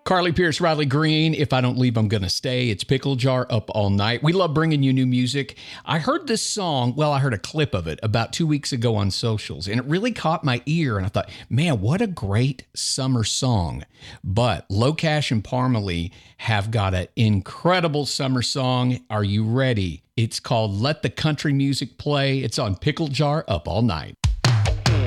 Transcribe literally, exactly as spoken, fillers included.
Carly Pierce, Riley Green, If I Don't Leave, I'm Gonna Stay. It's Pickle Jar Up All Night. We love bringing you new music. I heard this song, well, I heard a clip of it about two weeks ago on socials, and it really caught my ear, and I thought, man, what a great summer song. But Locash and Parmalee have got an incredible summer song. Are you ready? It's called Let the Country Music Play. It's on Pickle Jar Up All Night.